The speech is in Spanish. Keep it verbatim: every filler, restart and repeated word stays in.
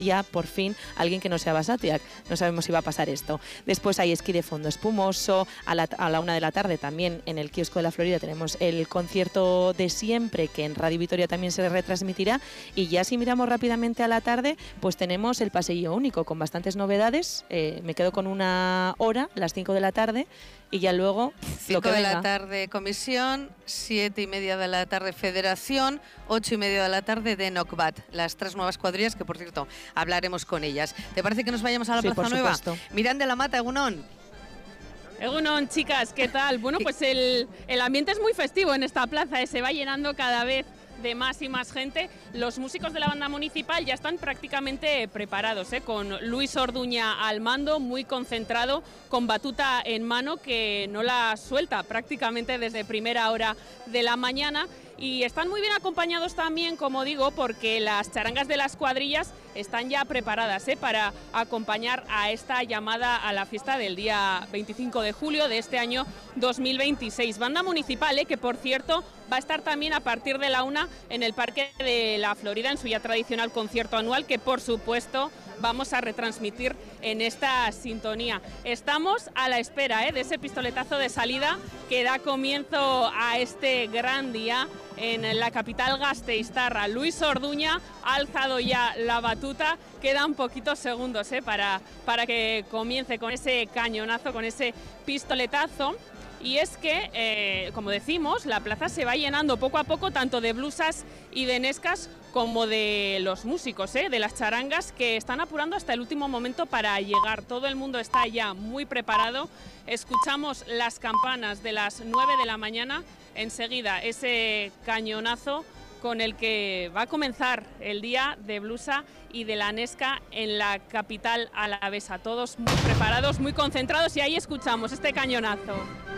ya por fin alguien que no sea Basatiac. No sabemos si va a pasar esto. Después hay esquí de fondo espumoso. A la, a la una de la tarde también en el kiosco de la Florida tenemos el concierto de siempre, que en Radio Vitoria también se retransmitirá. Y ya si miramos rápidamente a la tarde, pues tenemos el paseillo único con bastantes novedades. Eh, me quedo con una hora, las cinco de la tarde, y ya luego cinco de la tarde Comisión, siete y media de la tarde Federación, ocho y media de la tarde de Nocbat, las tres nuevas cuadrillas que, por cierto, hablaremos con ellas. ¿Te parece que nos vayamos a la sí, Plaza Nueva? Supuesto. Miranda de la Mata, Egunon. Egunon, chicas, ¿qué tal? Bueno, pues el, el ambiente es muy festivo en esta plaza, ¿eh? Se va llenando cada vez de más y más gente. Los músicos de la banda municipal ya están prácticamente preparados, ¿eh? Con Luis Orduña al mando, muy concentrado, con batuta en mano, que no la suelta prácticamente desde primera hora de la mañana. Y están muy bien acompañados también, como digo, porque las charangas de las cuadrillas están ya preparadas, ¿eh? Para acompañar a esta llamada a la fiesta del día veinticinco de julio de este año dos mil veintiséis. Banda municipal, ¿eh? Que por cierto va a estar también a partir de la una en el Parque de la Florida en su ya tradicional concierto anual, que por supuesto vamos a retransmitir en esta sintonía. Estamos a la espera, ¿eh? De ese pistoletazo de salida que da comienzo a este gran día en la capital gasteiztarra. Luis Orduña ha alzado ya la batuta, quedan poquitos segundos, ¿eh? para, para que comience con ese cañonazo, con ese pistoletazo. Y es que, eh, como decimos, la plaza se va llenando poco a poco, tanto de blusas y de nescas como de los músicos, ¿eh? De las charangas, que están apurando hasta el último momento para llegar. Todo el mundo está ya muy preparado. Escuchamos las campanas de las nueve de la mañana, enseguida ese cañonazo con el que va a comenzar el día de blusa y de la nesca en la capital alavesa. Todos muy preparados, muy concentrados, y ahí escuchamos este cañonazo.